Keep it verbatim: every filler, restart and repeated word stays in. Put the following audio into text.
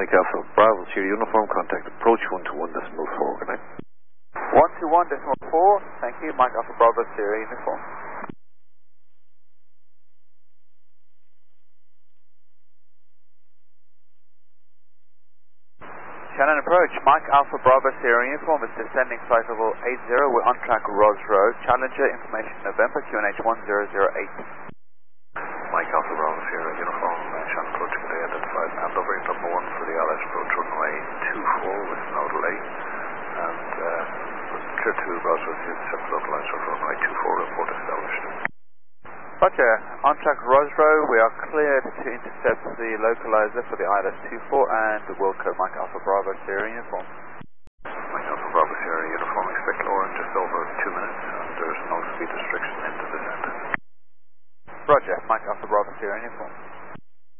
Mike Alpha Bravo Sierra Uniform, contact approach one two one decimal four, good night. one two one decimal four, thank you, Mike Alpha Bravo Sierra Uniform. Shannon approach, Mike Alpha Bravo Sierra Uniform is descending flight level eight zero, we're on track Ros Road, Challenger, information November, Q N H one zero zero eight. Mike Alpha Bravo Sierra Uniform, uh, Shannon approaching the identified handover in number one for the L S approach runway two four with no delay, and uh, clear to Ros Road, seven localized for runway two four, report established. Roger, on track Rosrow, we are cleared to intercept the localizer for the I L S two four and the Wilco Mike Alpha Bravo Sierra Uniform. Mike Alpha Bravo Sierra Uniform, expect lower in just over two minutes and there's no speed restriction into descent. Roger, Mike Alpha Bravo Sierra Uniform.